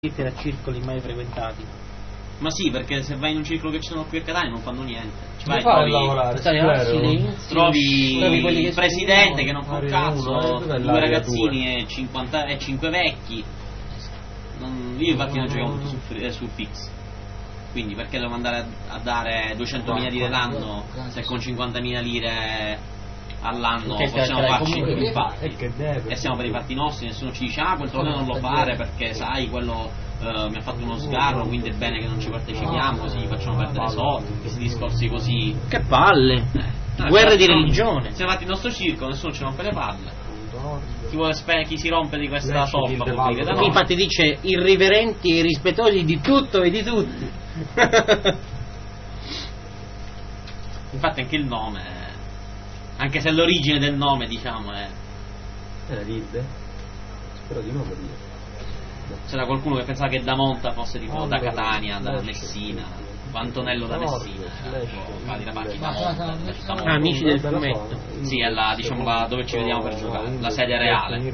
a circoli mai frequentati. Ma sì, perché se vai in un circolo che ci sono qui a Catania non fanno niente. Vai, trovi il presidente che non fa un cazzo, due ragazzini e 5 vecchi. Io infatti non giocavo molto su Fix. Quindi perché devo andare a dare 200.000 lire l'anno se con 50.000 lire all'anno possiamo farci i fatti e siamo per i fatti nostri, nessuno ci dice quel torneo non lo fare perché sai quello mi ha fatto uno sgarro, quindi è bene che non ci partecipiamo, così facciamo perdere soldi, questi discorsi così. Che palle! Guerre di religione. Siamo fatti il nostro circo, nessuno ci rompe le palle. Chi si rompe di questa toppa pubblica da noi. Infatti dice irriverenti e rispettosi di tutto e di tutti. Infatti anche il nome, anche se l'origine del nome diciamo è Lide? Spero di no per dire. C'era qualcuno che pensava che da Monta fosse tipo da Catania, da Messina, Antonello da Messina, amici del fumetto. Sì, è la, diciamo, dove ci vediamo per giocare, la sede reale.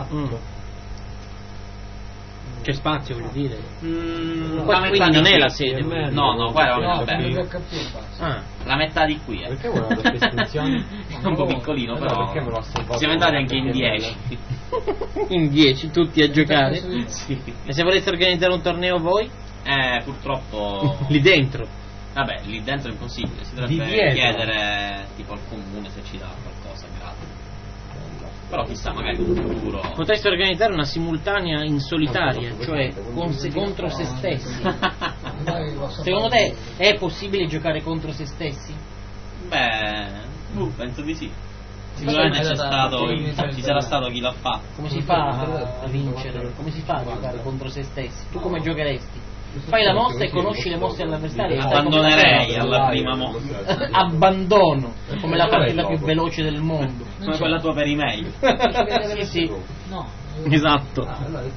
C'è spazio, vuol dire? Quindi non è la sede. No, qua era vabbè. La metà di qui è. Perché vuole la estinzione? È un po' piccolino, però siamo andati anche in 10. In 10 tutti a giocare? Sì. E se voleste organizzare un torneo voi? Purtroppo lì dentro. Vabbè, lì dentro è impossibile. Si dovrebbe chiedere tipo al comune se ci dà qualcosa gratis. Però chissà, magari in un futuro potreste organizzare una simultanea in solitaria, cioè contro se stessi. Secondo te è possibile giocare contro se stessi? Beh, penso di sì. Sicuramente ci sarà stato chi l'ha fatto. Come si fa a vincere? Come si fa a giocare contro se stessi? Tu come giocheresti? Fai la mossa e conosci le mosse dell'avversario. Abbandonerei alla prima mossa. Abbandono, come la partita più veloce del mondo. Come quella tua per email. Sì. No. Esatto.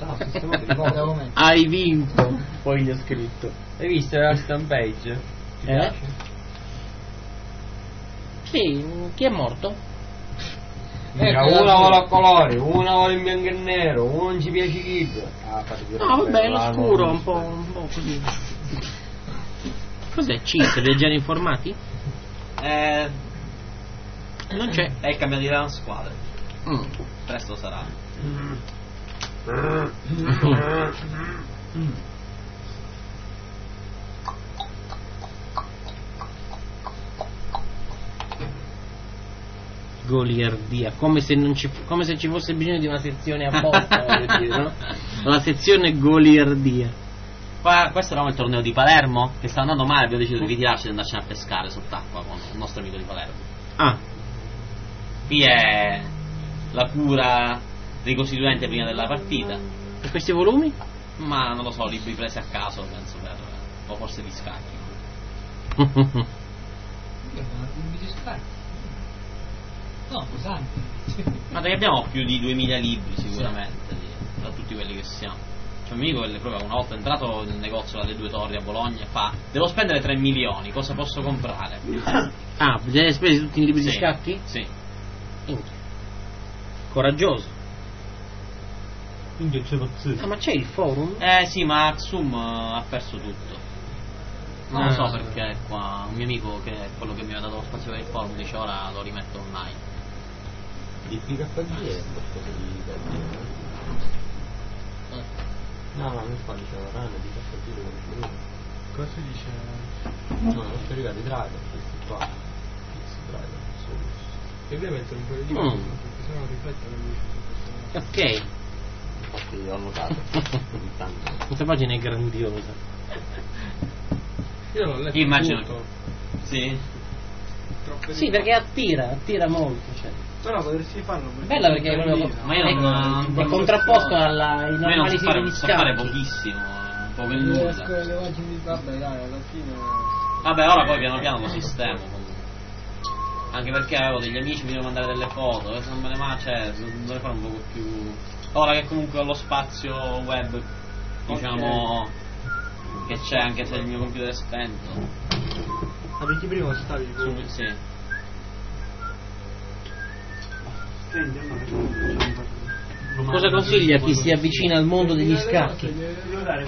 Hai vinto. Poi gli ho scritto. Hai visto la Stampage? Sì, chi è morto? Una vuole a colori, una vuole in bianco e nero, uno non ci piace Kid. No, vabbè, è lo scuro, un po' così. Cos'è? Cheat? Viaggiare informati? Non c'è. È cambiato di la squadra. Presto sarà. Goliardia, come se ci fosse bisogno di una sezione apposta, voglio dire, no? La sezione Goliardia. Questo era il torneo di Palermo che sta andando male, abbiamo deciso di ritirarci e andarcene a pescare sott'acqua con il nostro amico di Palermo. Qui è la cura ricostituente prima della partita. E questi volumi? Ma non lo so, libri presi a caso penso o forse di scacchi. No, pesanti. Ma perché abbiamo più di 2000 libri sicuramente, da tutti quelli che siamo. C'è un amico che le prova una volta è entrato nel negozio alle Due Torri a Bologna e fa: devo spendere 3 milioni, cosa posso comprare? Ve li spesi tutti in libri di scacchi? Sì. Coraggioso. Quindi c'è pazzesco. Ma c'è il forum? Sì, ma Axum ha perso tutto. Non lo so perché qua un mio amico che è quello che mi ha dato lo spazio per il forum dice ora lo rimetto online. Il PKG è qualcosa di no, non fa, diceva rana di PKG. Cosa dice? No, non sto arrivando i driver, questi qua. Questi driver, e devi mettere un po' di perché sennò riflettono su questo. Ok. Infatti ho notato. Questa pagina è grandiosa. Io l'ho letto. Io immagino. Tutto. Sì. Sì, perché attira molto. Cioè. Però potresti farlo. Bella perché ma io non è contrapposto alla analisi degli so fare scacchi. pochissimo, poco e nulla. Vabbè, ora poi piano piano lo sistemo comunque. Anche perché avevo degli amici mi devono mandare delle foto, adesso non me le dovrei fare un poco più. Ora che comunque ho lo spazio web, diciamo, che c'è anche se il mio computer è spento. Ma perché prima stavi sì. Senti, allora Cosa consiglia a chi si avvicina al mondo degli scacchi?